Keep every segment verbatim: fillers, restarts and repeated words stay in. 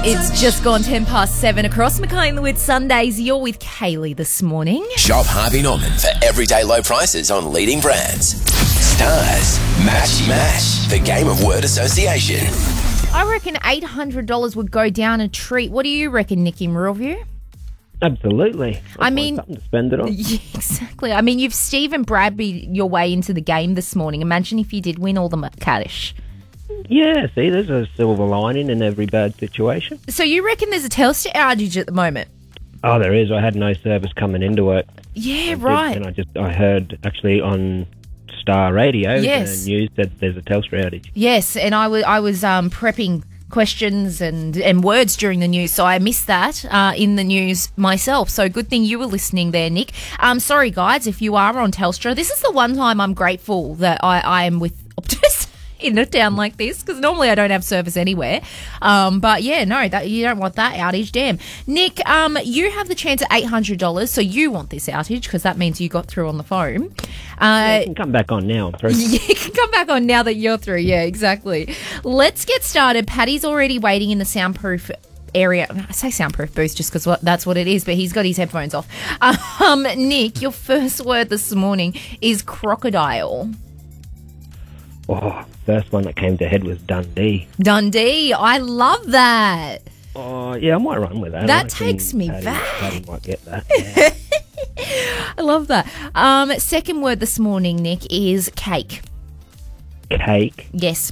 It's just gone ten past seven across Mackay and Lewis Sundays. You're with Kaylee this morning. Shop Harvey Norman for everyday low prices on leading brands. Stars, Matchy Match, the game of word association. I reckon eight hundred dollars would go down a treat. What do you reckon, Nick, in Realview? Absolutely. Let's I mean, something to spend it on. Yeah, exactly. I mean, you've Stephen Bradbury your way into the game this morning. Imagine if you did win all the cash. Yeah, see, there's a silver lining in every bad situation. So you reckon there's a Telstra outage at the moment? Oh, there is. I had no service coming into work. Yeah, I right. Did, and I just I heard actually on Star Radio, Yes. the news that there's a Telstra outage. Yes, and I was I was um, prepping questions and, and words during the news, so I missed that uh, in the news myself. So good thing you were listening there, Nick. Um, sorry, guys, if you are on Telstra. This is the one time I'm grateful that I, I am with Optus in a town like this, because normally I don't have service anywhere. Um, but yeah, no, that you don't want that outage. Damn. Nick, um, you have the chance at eight hundred dollars, so you want this outage because that means you got through on the phone. Yeah, Uh, you can come back on now. I'm through. Yeah, you can come back on now that you're through. Yeah, exactly. Let's get started. Paddy's already waiting in the soundproof area. I say soundproof booth just because that's what it is, but he's got his headphones off. Um, Nick, your first word this morning is crocodile. Oh, first one that came to head was Dundee. Dundee. I love that. Oh, yeah, I might run with that. That I takes reckon me Paddy, back. Paddy might get that. Yeah. I love that. Um, second word this morning, Nick, is cake. Cake. Yes.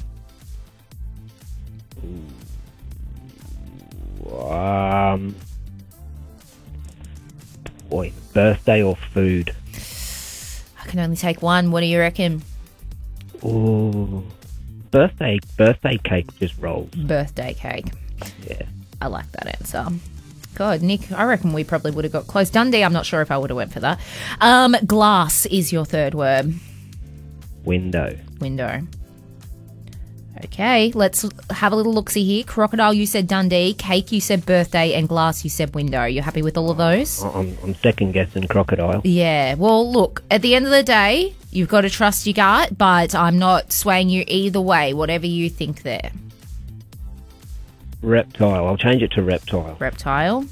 Um, boy, birthday or food? I can only take one. What do you reckon? Ooh, birthday, birthday cake just rolls. Birthday cake. Yeah. I like that answer. God, Nick, I reckon we probably would have got close. Dundee, I'm not sure if I would have went for that. Um, glass is your third word. Window. Window. Okay, let's have a little look-see here. Crocodile, you said Dundee. Cake, you said birthday. And glass, you said window. You happy with all of those? I'm, I'm second guessing crocodile. Yeah, well, look, at the end of the day, you've got to trust your gut, but I'm not swaying you either way, whatever you think there. Reptile. I'll change it to reptile. Reptile.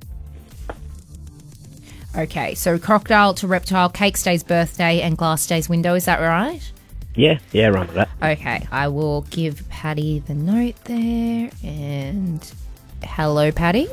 Okay, so crocodile to reptile, cake stays birthday, and glass stays window. Is that right? Yeah, yeah, run with that. Okay, I will give Paddy the note there. And hello, Paddy.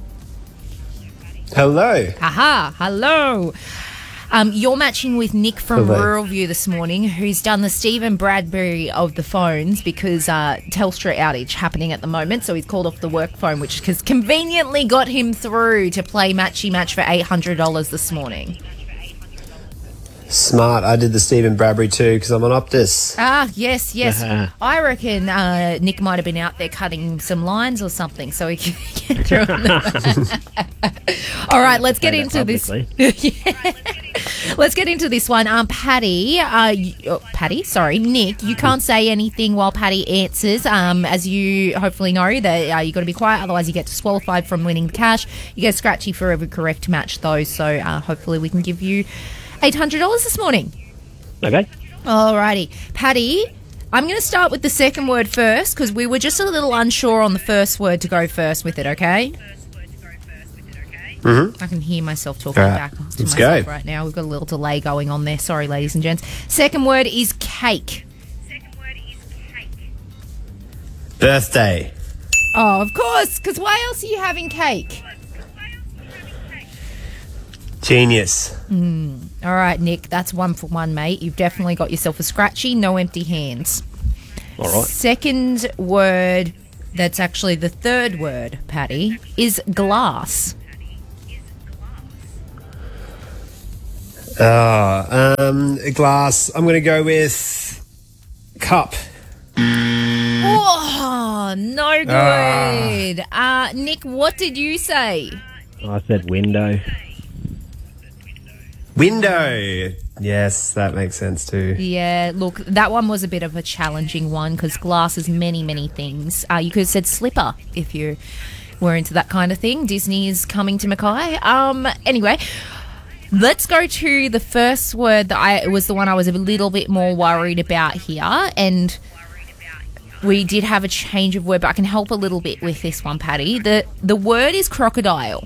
Hello. Aha, hello. Um, you're matching with Nick from Hello. Rural View this morning, who's done the Stephen Bradbury of the phones because uh, Telstra outage happening at the moment. So he's called off the work phone, which has conveniently got him through to play Matchy Match for eight hundred dollars this morning. Smart. I did the Stephen Bradbury too because I'm on Optus. Ah, yes, yes. Uh-huh. I reckon uh, Nick might have been out there cutting some lines or something so he can get through on the... All right, let's get Say into that this. publicly. Yeah. Let's get into this one. Um, Paddy, uh, you, oh, Paddy, sorry, Nick, you can't say anything while Paddy answers. Um, as you hopefully know, that uh, you got to be quiet, otherwise you get disqualified from winning the cash. You get scratchy for every correct match, though. So uh, hopefully we can give you eight hundred dollars this morning. Okay. Alrighty. Paddy, I'm going to start with the second word first because we were just a little unsure on the first word to go first with it, okay? Mm-hmm. I can hear myself talking All right, back to let's myself go. right now. We've got a little delay going on there. Sorry, ladies and gents. Second word is cake. Birthday. Oh, of course, because why else are you having cake? Genius. All right, Nick, that's one for one, mate. You've definitely got yourself a scratchy, no empty hands. All right. Second word, that's actually the third word, Paddy, is glass. Oh, um, a glass. I'm going to go with cup. Oh, no good. Uh, Nick, what did you say? I said window. Window. Yes, that makes sense too. Yeah, look, that one was a bit of a challenging one because glass is many, many things. Uh, you could have said slipper if you were into that kind of thing. Disney is coming to Mackay. Um, anyway, let's go to the first word that I it was the one I was a little bit more worried about here. And we did have a change of word, but I can help a little bit with this one, Paddy. The the word is crocodile.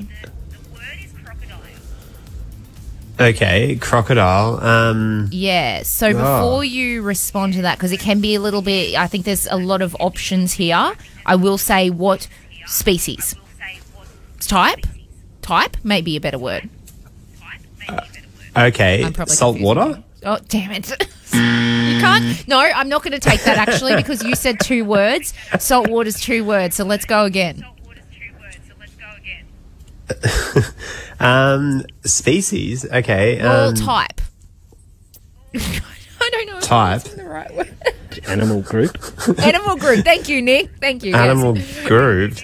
Okay, crocodile. Um, Yeah, so before you respond to that, because it can be a little bit, I think there's a lot of options here. I will say what species. Type? Type may be a better word. okay, I'm probably salt confusing water. you. Oh, damn it. You can't. No, I'm not going to take that actually because you said two words. Salt water's two words, so let's go again. um, species. Okay. Well, Um, type. I don't know if Type. I'm using the right word. Animal group. Animal group. Thank you, Nick. Thank you. yes. animal group.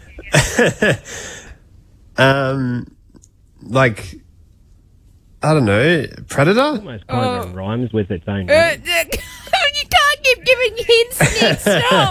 um, like I don't know, predator. Almost kind Oh. of rhymes with its own Uh, name. you can't keep giving hints, Nick. Stop.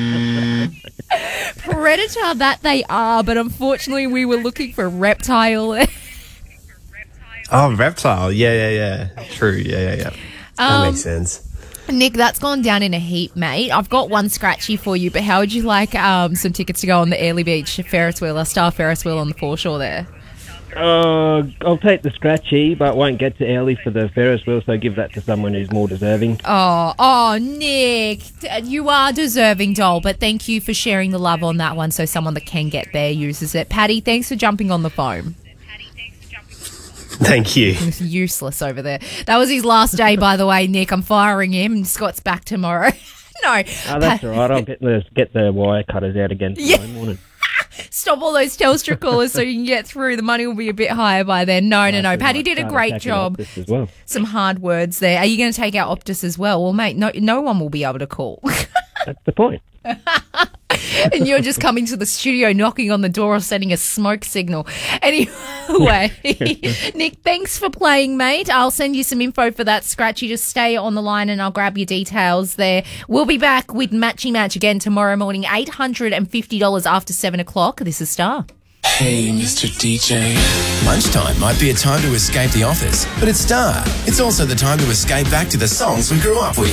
Predator, that they are, but unfortunately we were looking for reptile. Oh, reptile. Yeah, yeah, yeah. True. Yeah, yeah, yeah. That Um, makes sense. Nick, that's gone down in a heap, mate. I've got one scratchy for you, but how would you like um, some tickets to go on the Airlie Beach Ferris wheel, a star Ferris wheel on the foreshore there? Uh, I'll take the scratchy, but won't get to early for the Ferris wheel, so give that to someone who's more deserving. Oh, oh, Nick, you are deserving, doll, but thank you for sharing the love on that one so someone that can get there uses it. Paddy, thanks for jumping on the phone. Thank you. He was useless over there. That was his last day, by the way, Nick. I'm firing him. Scott's back tomorrow. no. Oh, that's all right. I'll get the get the wire cutters out again tomorrow Yeah. morning. Stop all those Telstra callers so you can get through. The money will be a bit higher by then. No, no, no. Actually, Paddy might did a start great attacking job. Optus as well. Some hard words there. Are you going to take out Optus as well? Well, mate, no, no one will be able to call. That's the point. And you're just coming to the studio, knocking on the door or sending a smoke signal. Anyway, Nick, thanks for playing, mate. I'll send you some info for that scratch. You just stay on the line and I'll grab your details there. We'll be back with Matchy Match again tomorrow morning, eight hundred fifty dollars after seven o'clock. This is Star. Hey, Mister D J. Lunchtime might be a time to escape the office, but it's Star. It's also the time to escape back to the songs we grew up with.